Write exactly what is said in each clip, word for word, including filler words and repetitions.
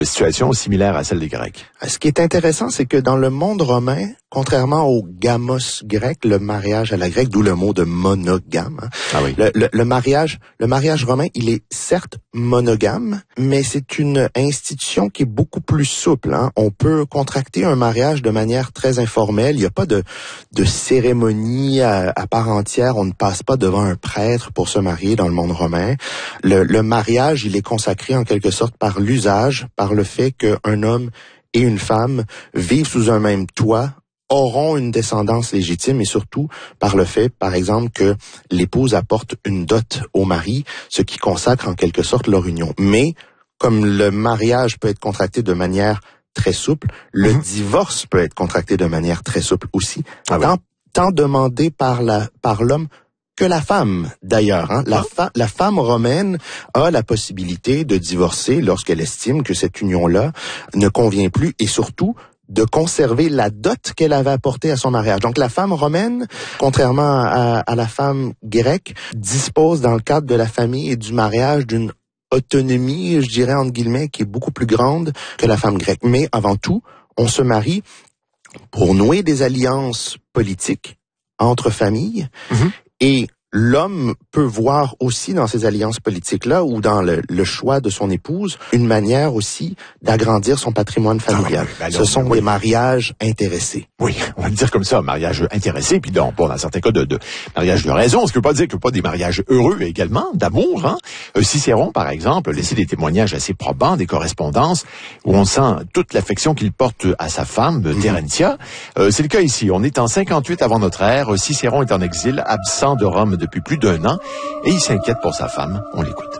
Situation similaire à celle des Grecs. Ce qui est intéressant, c'est que dans le monde romain, contrairement au gamos grec, le mariage à la grecque, d'où le mot de monogame, hein, Ah oui. le, le, le mariage, le mariage romain, il est certes monogame, mais c'est une institution qui est beaucoup plus souple. Hein. On peut contracter un mariage de manière très informelle. Il n'y a pas de, de cérémonie à, à part entière. On ne passe pas devant un prêtre pour se marier dans le monde romain. Le, le mariage, il est consacré en quelque sorte par l'usage, par le fait qu'un homme et une femme vivent sous un même toit, auront une descendance légitime et surtout par le fait, par exemple, que l'épouse apporte une dot au mari, ce qui consacre en quelque sorte leur union. Mais comme le mariage peut être contracté de manière très souple, le mmh. divorce peut être contracté de manière très souple aussi, ah tant, oui. tant demandé par la par l'homme que la femme, d'ailleurs. Hein. La, fa- la femme romaine a la possibilité de divorcer lorsqu'elle estime que cette union-là ne convient plus et surtout de conserver la dot qu'elle avait apportée à son mariage. Donc la femme romaine, contrairement à, à la femme grecque, dispose dans le cadre de la famille et du mariage d'une autonomie, je dirais entre guillemets, qui est beaucoup plus grande que la femme grecque. Mais avant tout, on se marie pour nouer des alliances politiques entre familles. Mmh. Et l'homme peut voir aussi dans ces alliances politiques-là ou dans le, le choix de son épouse une manière aussi d'agrandir son patrimoine familial. Ah, oui, ben Ce sont oui. des mariages intéressés. Oui, on va le dire comme ça, mariage intéressé, puis dans, bon, dans certains cas de, de mariage de raison, ce qui veut pas dire que pas des mariages heureux également, d'amour. Hein? Euh, Cicéron, par exemple, laissait des témoignages assez probants, des correspondances, où on sent toute l'affection qu'il porte à sa femme, mm-hmm. Terentia. Euh, c'est le cas ici. On est en cinquante-huit avant notre ère. Cicéron est en exil, absent de Rome depuis plus d'un an, et il s'inquiète pour sa femme. On l'écoute.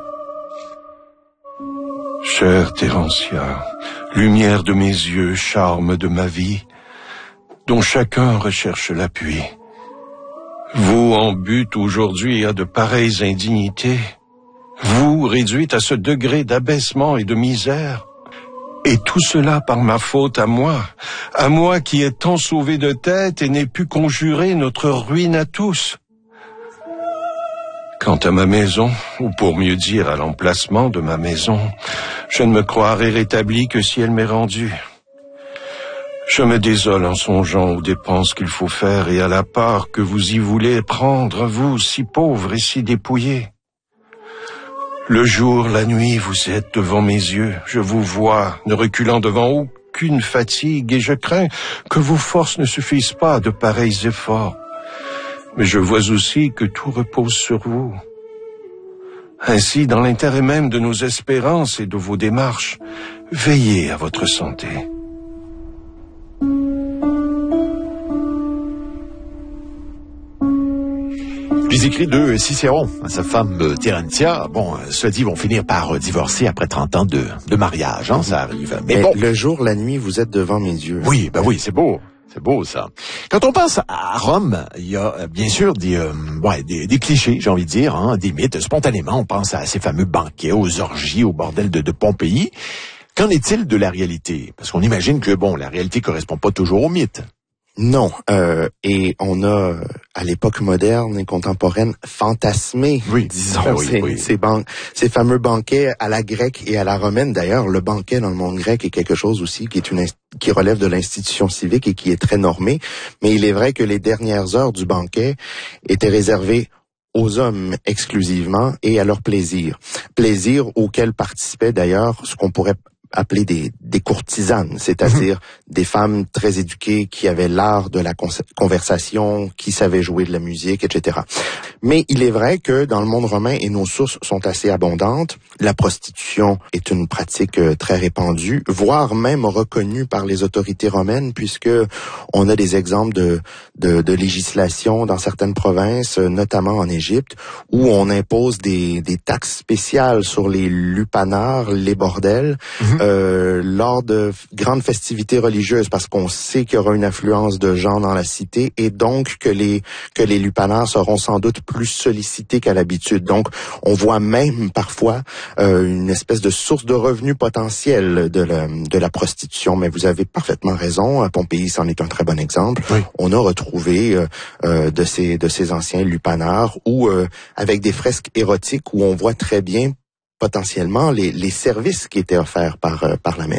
Chère Terentia, lumière de mes yeux, charme de ma vie, dont chacun recherche l'appui. Vous en butte aujourd'hui à de pareilles indignités, vous réduite à ce degré d'abaissement et de misère, et tout cela par ma faute à moi, à moi qui ai tant sauvé de tête et n'ai pu conjurer notre ruine à tous. Quant à ma maison, ou pour mieux dire à l'emplacement de ma maison, je ne me croirais rétabli que si elle m'est rendue. Je me désole en songeant aux dépenses qu'il faut faire et à la part que vous y voulez prendre, vous, si pauvre et si dépouillé. Le jour, la nuit, vous êtes devant mes yeux, je vous vois, ne reculant devant aucune fatigue, et je crains que vos forces ne suffisent pas à de pareils efforts. Mais je vois aussi que tout repose sur vous. Ainsi, dans l'intérêt même de nos espérances et de vos démarches, veillez à votre santé. Les écrits de Cicéron à sa femme Terentia, bon, cela dit, vont finir par divorcer après trente ans de, de mariage, hein, ça arrive. Mais, Mais bon, le jour, la nuit, vous êtes devant mes yeux. Oui, ben oui, c'est beau. C'est beau, ça. Quand on pense à Rome, il y a bien sûr des, euh, ouais, des, des clichés, j'ai envie de dire, hein, des mythes. Spontanément, on pense à ces fameux banquets, aux orgies, au bordel de, de Pompéi. Qu'en est-il de la réalité? Parce qu'on imagine que, bon, la réalité correspond pas toujours au mythe. Non, euh, et on a, à l'époque moderne et contemporaine, fantasmé, oui, disons, ben oui, ces, oui. Ces, ban- ces fameux banquets à la grecque et à la romaine. D'ailleurs, le banquet dans le monde grec est quelque chose aussi qui est une inst- qui relève de l'institution civique et qui est très normé. Mais il est vrai que les dernières heures du banquet étaient réservées aux hommes exclusivement et à leur plaisir. Plaisir auquel participaient d'ailleurs ce qu'on pourrait appeler des, des courtisanes, c'est-à-dire mmh. des femmes très éduquées qui avaient l'art de la con- conversation, qui savaient jouer de la musique, et cetera. Mais il est vrai que dans le monde romain, et nos sources sont assez abondantes, la prostitution est une pratique très répandue, voire même reconnue par les autorités romaines, puisque on a des exemples de, de, de législation dans certaines provinces, notamment en Égypte, où on impose des, des taxes spéciales sur les lupanars, les bordels, mmh. Euh, lors de grandes festivités religieuses, parce qu'on sait qu'il y aura une affluence de gens dans la cité et donc que les que les lupanars seront sans doute plus sollicités qu'à l'habitude. Donc, on voit même parfois euh, une espèce de source de revenus potentielle de la, de la prostitution. Mais vous avez parfaitement raison. Pompéi, c'en est un très bon exemple. Oui. On a retrouvé euh, euh, de ces de ces anciens lupanars où euh, avec des fresques érotiques où on voit très bien potentiellement les, les services qui étaient offerts par, euh, par la maison.